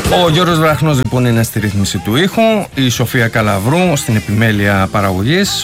Ο Γιώργος Βραχνός λοιπόν είναι στη ρύθμιση του ήχου, η Σοφία Καλαβρού στην επιμέλεια παραγωγής.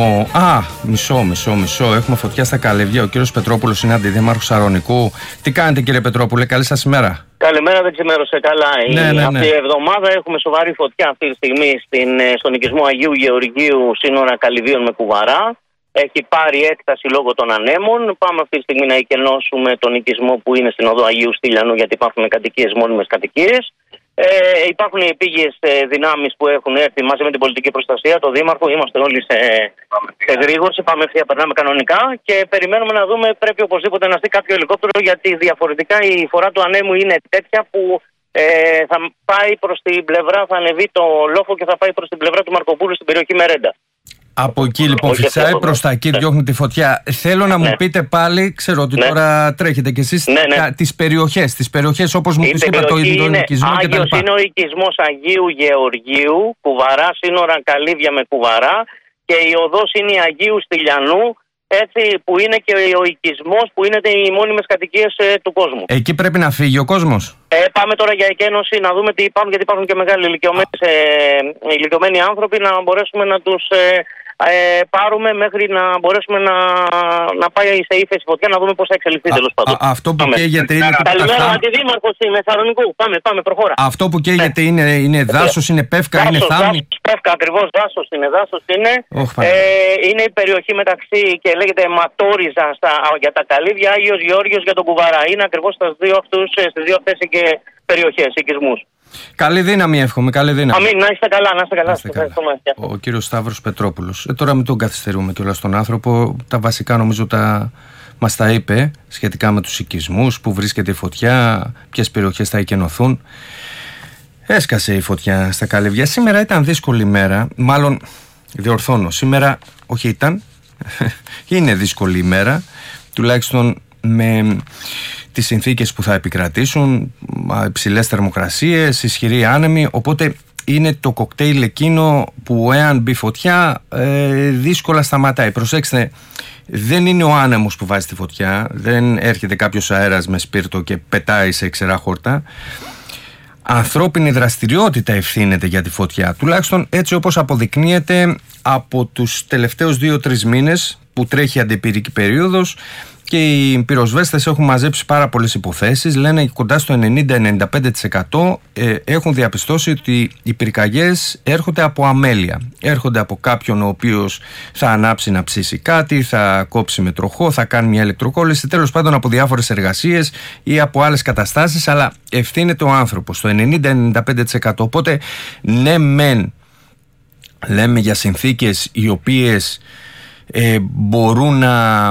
Μισό. Έχουμε φωτιά στα Καλύβια. Ο κύριος Πετρόπουλος είναι αντιδήμαρχος Σαρονικού. Τι κάνετε, κύριε Πετρόπουλε, καλή σας ημέρα. Καλημέρα, δεν ξημέρωσε καλά. Αυτή η εβδομάδα έχουμε σοβαρή φωτιά αυτή τη στιγμή στον οικισμό Αγίου Γεωργίου, σύνορα Καλυβίων με Κουβαρά. Έχει πάρει έκταση λόγω των ανέμων. Πάμε αυτή τη στιγμή να εκενώσουμε τον οικισμό που είναι στην οδό Αγίου Στυλιανού, γιατί υπάρχουν κατοικίες, μόνιμες κατοικίες. Υπάρχουν οι επίγειες δυνάμεις που έχουν έρθει μαζί με την πολιτική προστασία, το Δήμαρχο. Είμαστε όλοι σε γρήγορση. Πάμε ευθεία, περνάμε κανονικά και περιμένουμε να δούμε. Πρέπει οπωσδήποτε να στεί κάποιο ελικόπτερο, γιατί διαφορετικά η φορά του ανέμου είναι τέτοια που θα πάει προς την πλευρά, θα ανεβεί το λόφο και θα πάει προς την πλευρά του Μαρκοπούλου στην περιοχή Μερέντα. Από εκεί λοιπόν φυσάει προς τα εκεί, διώχνει τη φωτιά. Θέλω να μου πείτε πάλι, ξέρω ότι τώρα τρέχετε κι εσείς, τις περιοχές όπως μου είπατε, τον οικισμό και τα λοιπά. Είναι ο οικισμός Αγίου Γεωργίου, Κουβαρά, σύνορα Καλύβια με Κουβαρά, και η οδός είναι η Αγίου Στυλιανού, έτσι, που είναι και ο οικισμός που είναι οι μόνιμες κατοικίες του κόσμου. Εκεί πρέπει να φύγει ο κόσμος. Πάμε τώρα για εκένωση να δούμε τι υπάρχουν, γιατί υπάρχουν και μεγάλοι ηλικιωμένοι άνθρωποι, να μπορέσουμε να τους πάρουμε μέχρι να μπορέσουμε να πάει σε ύφεση φωτιά, να δούμε πώς θα εξελιχθεί τέλος πάντων. Αυτό που καίγεται είναι. Καλημέρα, αντιδήμαρχος είμαι, Θεσσαλονικού. Πάμε, προχώρα. Αυτό που καίγεται είναι δάσος, είναι πεύκα, είναι θάμνη. Πεύκα, ακριβώς, δάσος είναι. Είναι η περιοχή μεταξύ και λέγεται Ματόριζα για τα Καλύβια, Άγιος Γεώργιος για τον Κουβαρά. Είναι ακριβώς στις δύο αυτές και περιοχές, οικισμούς. Καλή δύναμη, εύχομαι. Καλή δύναμη. Αμήν, να είστε καλά. Ο κύριος Σταύρος Πετρόπουλος. Τώρα μην τον καθυστερούμε κιόλας τον άνθρωπο. Τα βασικά νομίζω μας τα είπε σχετικά με τους οικισμούς, που βρίσκεται η φωτιά, ποιες περιοχές θα εκενωθούν. Έσκασε η φωτιά στα Καλύβια. Σήμερα ήταν δύσκολη ημέρα. Μάλλον διορθώνω. Σήμερα, όχι ήταν, είναι δύσκολη ημέρα. Τουλάχιστον με τις συνθήκες που θα επικρατήσουν, υψηλές θερμοκρασίες, ισχυροί άνεμοι, οπότε είναι το κοκτέιλ εκείνο που εάν μπει φωτιά δύσκολα σταματάει. Προσέξτε, δεν είναι ο άνεμος που βάζει τη φωτιά, δεν έρχεται κάποιος αέρας με σπίρτο και πετάει σε ξερά χόρτα. Ανθρώπινη δραστηριότητα ευθύνεται για τη φωτιά, τουλάχιστον έτσι όπως αποδεικνύεται από τους τελευταίους 2-3 μήνες που τρέχει η αντιπυρική περίοδος. Και οι πυροσβέστες έχουν μαζέψει πάρα πολλές υποθέσεις. Λένε κοντά στο 90-95% έχουν διαπιστώσει ότι οι πυρκαγιές έρχονται από αμέλεια. Έρχονται από κάποιον ο οποίος θα ανάψει να ψήσει κάτι, θα κόψει με τροχό, θα κάνει μια ηλεκτροκόλληση, τέλος πάντων από διάφορες εργασίες ή από άλλες καταστάσεις, αλλά ευθύνεται ο άνθρωπος στο 90-95%. Οπότε ναι μεν λέμε για συνθήκες οι οποίες μπορούν να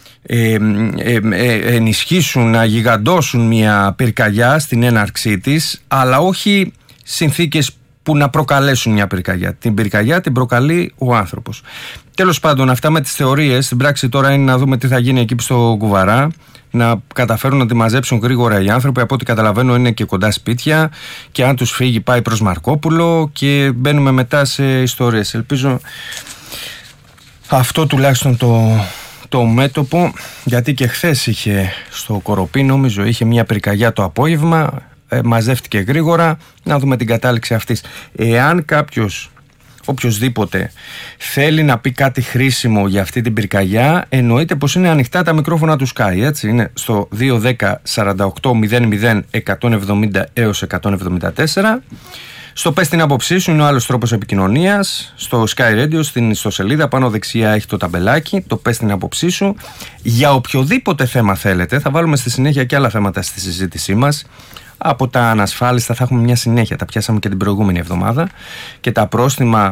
ενισχύσουν, να γιγαντώσουν μια πυρκαγιά στην έναρξή της, αλλά όχι συνθήκες που να προκαλέσουν μια πυρκαγιά. Την πυρκαγιά την προκαλεί ο άνθρωπος. Τέλος πάντων, αυτά με τις θεωρίες. Στην πράξη τώρα είναι να δούμε τι θα γίνει εκεί στο Κουβαρά, να καταφέρουν να τη μαζέψουν γρήγορα οι άνθρωποι. Από ό,τι καταλαβαίνω είναι και κοντά σπίτια, και αν τους φύγει πάει προς Μαρκόπουλο και μπαίνουμε μετά σε ιστορίες. Ελπίζω αυτό τουλάχιστον το μέτωπο, γιατί και χθες είχε στο Κοροπή, νομίζω είχε μια πυρκαγιά το απόγευμα, μαζεύτηκε γρήγορα. Να δούμε την κατάληξη αυτής. Εάν κάποιος, οποιοσδήποτε θέλει να πει κάτι χρήσιμο για αυτή την πυρκαγιά, εννοείται πως είναι ανοιχτά τα μικρόφωνα του Sky, έτσι, είναι στο 210 48 00 170 έως 174. Στο πες την άποψή σου είναι ο άλλος τρόπος επικοινωνίας. Στο Sky Radio, στην ιστοσελίδα πάνω δεξιά έχει το ταμπελάκι, το πες την άποψή σου. Για οποιοδήποτε θέμα θέλετε, θα βάλουμε στη συνέχεια και άλλα θέματα στη συζήτησή μας. Από τα ανασφάλιστα θα έχουμε μια συνέχεια, τα πιάσαμε και την προηγούμενη εβδομάδα. Και τα πρόστιμα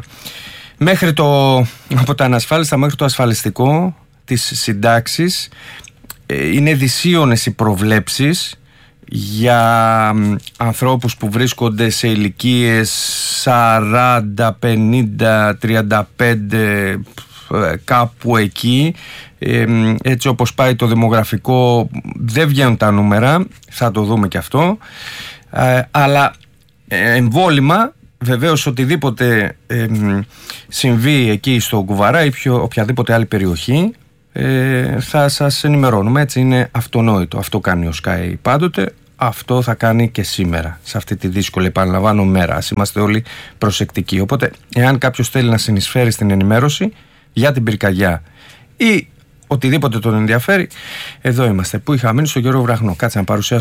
από τα ανασφάλιστα μέχρι το ασφαλιστικό, τις συντάξεις. Είναι δυσίωνες οι προβλέψεις για ανθρώπους που βρίσκονται σε ηλικίες 40, 50, 35, κάπου εκεί. Έτσι όπως πάει το δημογραφικό δεν βγαίνουν τα νούμερα, θα το δούμε και αυτό, αλλά εμβόλυμα βεβαίως οτιδήποτε συμβεί εκεί στο Κουβαρά ή οποιαδήποτε άλλη περιοχή θα σας ενημερώνουμε, έτσι είναι αυτονόητο. Αυτό κάνει ο Sky πάντοτε. αυτό θα κάνει και σήμερα, σε αυτή τη δύσκολη, επαναλαμβάνω, μέρα. Ας είμαστε όλοι προσεκτικοί. Οπότε, εάν κάποιος θέλει να συνεισφέρει στην ενημέρωση για την πυρκαγιά ή οτιδήποτε τον ενδιαφέρει, εδώ είμαστε. Πού είχα μείνει? Στο Γιώργο Βραχνό. Κάτσε να παρουσιάσω